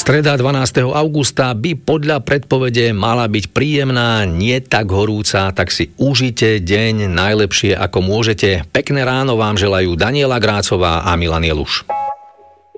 Streda 12. augusta by podľa predpovede mala byť príjemná, nie tak horúca, tak si užite deň najlepšie ako môžete. Pekné ráno vám želajú Daniela Grácová a Milan Jeluš.